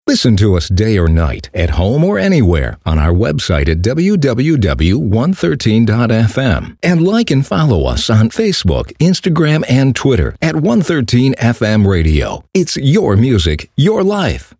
Listen to us day or night, at home or anywhere, on our website at www.113.fm. And like and follow us on Facebook, Instagram, and Twitter at 113FM Radio. It's your music, your life.